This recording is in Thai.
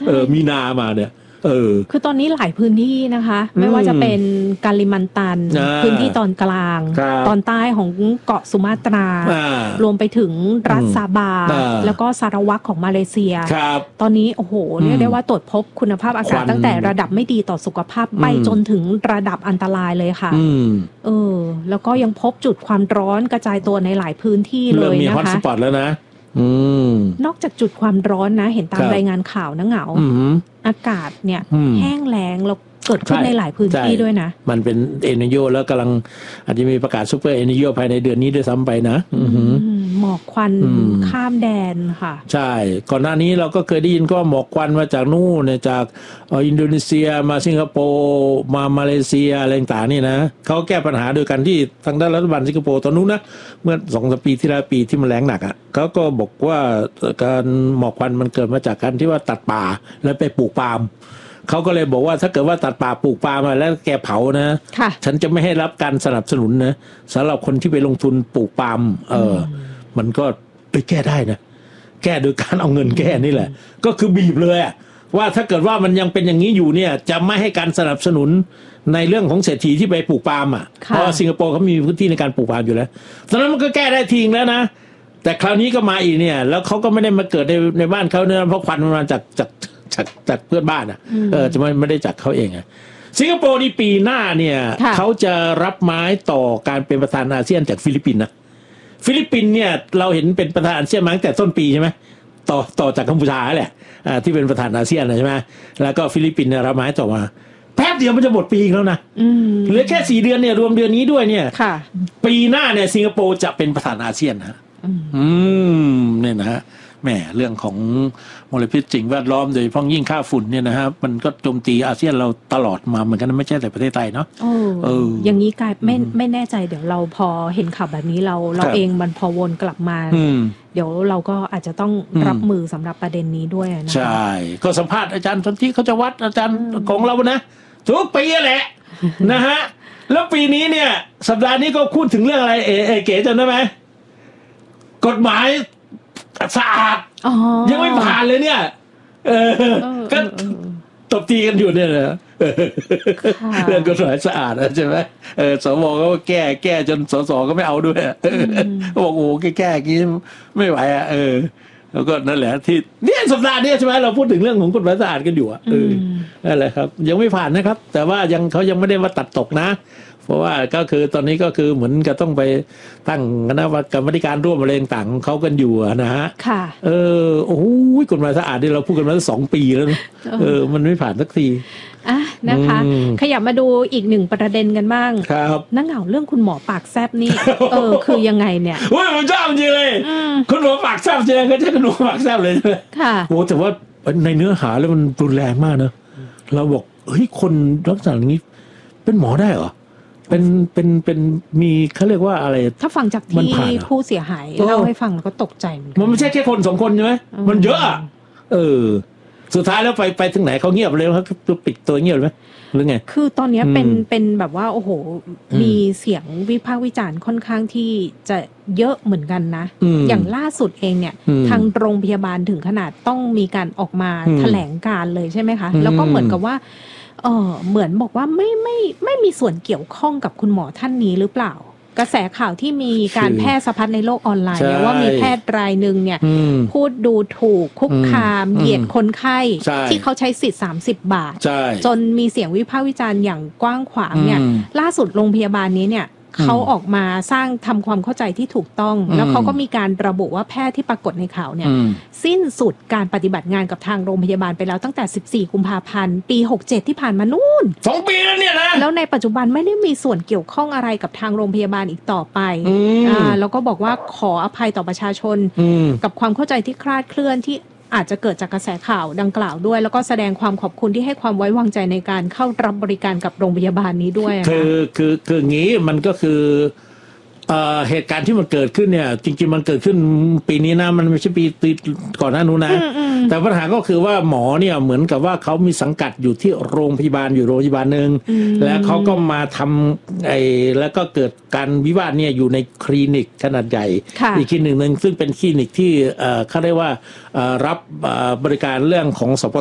มีนามาเนี่ยคือตอนนี้หลายพื้นที่นะคะไม่ว่าจะเป็นกาลิมันตันพื้นที่ตอนกลางตอนใต้ของเกาะสุมาตรารวมไปถึงรัฐซาบาแล้วก็ซาราวักของมาเลเซียตอนนี้โอ้โหเรียกได้ว่าตรวจพบคุณภาพอากาศตั้งแต่ระดับไม่ดีต่อสุขภาพไปจนถึงระดับอันตรายเลยค่ะแล้วก็ยังพบจุดความร้อนกระจายตัวในหลายพื้นที่เลยนะคะมีฮอตสปอตแล้วนะนอกจากจุดความร้อนนะเห็นตามรายงานข่าวนะเหงาอากาศเนี่ยแห้งแล้งแล้วเกิดขึ้นในหลายพื้นที่ด้วยนะมันเป็นเอลนิโญแล้วกำลังอาจจะมีประกาศซูเปอร์เอลนิโญภายในเดือนนี้ด้วยซ้ำไปนะหมอกควันข้ามแดนค่ะใช่ก่อนหน้านี้เราก็เคยได้ยินก็หมอกควันมาจากนู่นจากอินโดนีเซียมาสิงคโปร์มาเลเซียอะไรต่างๆนี่นะเขาแก้ปัญหาโดยการที่ทางด้านรัฐบาลสิงคโปร์ตอนนู้นนะเมื่อ 2-3 ปีที่แล้วปีที่มันแล้งหนักอ่ะเขาก็บอกว่าการหมอกควันมันเกิดมาจากการที่ว่าตัดป่าแล้วไปปลูกปาล์มเขาก็เลยบอกว่าถ้าเกิดว่าตัดป่าปลูกปาล์มแล้วแกเผานะฉันจะไม่ให้รับการสนับสนุนนะสำหรับคนที่ไปลงทุนปลูกปาล์มมันก็แก้ได้นะแก้โดยการเอาเงินแก้นี่แหละก็คือบีบเลยว่าถ้าเกิดว่ามันยังเป็นอย่างนี้อยู่เนี่ยจะไม่ให้การสนับสนุนในเรื่องของเศรษฐีที่ไปปลูกปาล์มเพราะสิงคโปร์เขามีพื้นที่ในการปลูกปาล์มอยู่แล้วตอนนั้นมันก็แก้ได้ทิ้งแล้วนะแต่คราวนี้ก็มาอีกเนี่ยแล้วเขาก็ไม่ได้มาเกิดในบ้านเขาเนี่ยเพราะควันมันมาจากเพื่อนบ้านจะไม่ได้จากเขาเองสิงคโปร์นี่ปีหน้าเนี่ยเขาจะรับไม้ต่อการเป็นประธานอาเซียนจากฟิลิปปินส์นะฟิลิปปินส์เนี่ยเราเห็นเป็นประธานอาเซียนมาตั้งแต่ต้นปีใช่ไหมต่อจากกัมพูชาแหละที่เป็นประธานอาเซียนใช่ไหมแล้วก็ฟิลิปปินส์รับไม้ต่อมาแป๊บเดียวมันจะหมดปีแล้วนะเหลือแค่4 เดือนเนี่ยรวมเดือนนี้ด้วยเนี่ยปีหน้าเนี่ยสิงคโปร์จะเป็นประธานอาเซียนนะเนี่ยนะฮะแหมเรื่องของมลพิษสิ่งแวดล้อมโดยเฉพาะยิ่งค่าฝุ่นเนี่ยนะฮะมันก็โจมตีอาเซียนเราตลอดมาเหมือนกันไม่ใช่แต่ประเทศไทยเนาะอย่างนี้กลายไม่แน่ใจเดี๋ยวเราพอเห็นข่าวแบบนี้เราเองมันพอวนกลับมาเดี๋ยวเราก็อาจจะต้องรับมือสำหรับประเด็นนี้ด้วยนะใช่ก็สัมภาษณ์อาจารย์สนธิเขาจะวัดอาจารย์ของเรานะทุกปีแหละนะฮะแล้วปีนี้เนี่ยสัปดาห์นี้ก็พูดถึงเรื่องอะไรเก๋จำได้ไหมกฎหมายสะอาดยังไม่ผ่านเลยเนี่ยก็ตบตีกันอยู่เนี่ยนะเรื่องกฎหมายสะอาดใช่ไหมสวก็แก้จนสสก็ไม่เอาด้วยก็บอกโอ้แก้กี้ไม่ไหวแล้วก็นั่นแหละที่เนี่ยสัปดาห์นี้ใช่ไหมเราพูดถึงเรื่องของกฎหมายสะอาดกันอยู่นั่นแหละครับยังไม่ผ่านนะครับแต่ว่าเขายังไม่ได้มาตัดตกนะเพราะว่าก็คือตอนนี้ก็คือเหมือนกับต้องไปตั้งคณะกรรมการร่วมอะไรต่างของเขากันอยู่นะฮะค่ะโอ้โหกฎหมายสะอาดนี่เราพูดกันมาตั้ง2 ปีแล้วนะมันไม่ผ่านสักทีนะคะขยับมาดูอีก1ประเด็นกันบ้างครับนักเหงาเรื่องคุณหมอปากแซบนี่คือยังไงเนี่ยผมชอบจริงเลยคุณหมอปากแซบจริงเขาใช้คุณหมอปากแซบเลยค่ะโอ้แต่ว่าในเนื้อหาแล้วมันรุนแรงมากนะเราบอกเฮ้ยคนลักษณะอย่างนี้เป็นหมอได้เหรอเป็นมีเขาเรียกว่าอะไรถ้าฟังจากที่ผู้เสียหายเล่าให้ฟังแล้วก็ตกใจมันไม่ใช่แค่คน2 คนใช่ไหมมันเยอะสุดท้ายแล้วไปถึงไหนเขาเงียบเลยเขาปิดตัวเงียบเลยไหมหรือไงคือตอนนี้เป็นแบบว่าโอ้โหมีเสียงวิพากษ์วิจารณ์ค่อนข้างที่จะเยอะเหมือนกันนะอย่างล่าสุดเองเนี่ยทางโรงพยาบาลถึงขนาดต้องมีการออกมาแถลงการเลยใช่ไหมคะแล้วก็เหมือนกับว่าเหมือนบอกว่าไม่มีส่วนเกี่ยวข้องกับคุณหมอท่านนี้หรือเปล่ากระแสข่าวที่มีการแพร่สะพัดในโลกออนไลน์เนี่ยว่ามีแพทย์รายนึงเนี่ยพูดดูถูกคุกคามเหยียดคนไข้ที่เขาใช้สิทธิ์30 บาทจนมีเสียงวิพากษ์วิจารณ์อย่างกว้างขวางเนี่ยล่าสุดโรงพยาบาลนี้เนี่ยเขาออกมาสร้างทำความเข้าใจที่ถูกต้องแล้วเขาก็มีการระบุว่าแพทย์ที่ปรากฏในข่าวเนี่ยสิ้นสุดการปฏิบัติงานกับทางโรงพยาบาลไปแล้วตั้งแต่14 กุมภาพันธ์ปี67ที่ผ่านมานู่น 2 ปีแล้วเนี่ยนะแล้วในปัจจุบันไม่ได้มีส่วนเกี่ยวข้องอะไรกับทางโรงพยาบาลอีกต่อไปแล้วก็บอกว่าขออภัยต่อประชาชนกับความเข้าใจที่คลาดเคลื่อนที่อาจจะเกิดจากกระแสข่าวดังกล่าวด้วยแล้วก็แสดงความขอบคุณที่ให้ความไว้วางใจในการเข้ารับบริการกับโรงพยาบาลนี้ด้วยคืองี้มันก็คือเหตุการณ์ที่มันเกิดขึ้นเนี่ยจริงๆมันเกิดขึ้นปีนี้นะมันไม่ใช่ปีก่อนหน้านู้นนะแต่ปัญหาก็คือว่าหมอเนี่ยเหมือนกับว่าเขามีสังกัดอยู่ที่โรงพยาบาลอยู่โรงพยาบาลนึงแล้วเขาก็มาทำแล้วก็เกิดการวิวาทเนี่ยอยู่ในคลินิกขนาดใหญ่อีกคลินิกนึงซึ่งเป็นคลินิกที่เขาเรียกว่ารับบริการเรื่องของสป